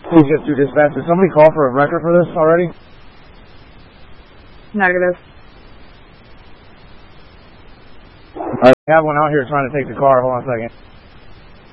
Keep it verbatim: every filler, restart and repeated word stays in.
Please get to dispatch. Did somebody call for a record for this already? Negative. I have one out here trying to take the car. Hold on a second.